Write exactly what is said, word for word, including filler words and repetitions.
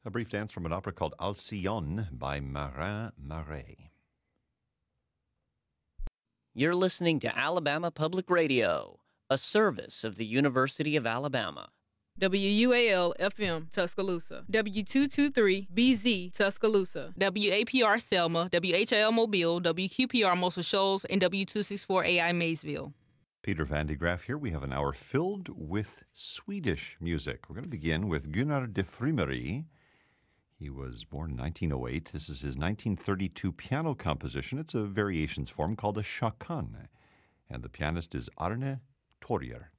A brief dance from an opera called Alcyone by Marin Marais. You're listening to Alabama Public Radio, a service of the University of Alabama. W U A L F M Tuscaloosa, W two twenty-three B Z Tuscaloosa, W A P R Selma, W H I L Mobile, W Q P R Muscle Shoals, and W two sixty-four A I Maysville. Peter Van de Graaf here. We have an hour filled with Swedish music. We're going to begin with Gunnar de Frimeri. He was born in nineteen oh eight. This is his nineteen thirty-two piano composition. It's a variations form called a chakan. And the pianist is Arne Torjer.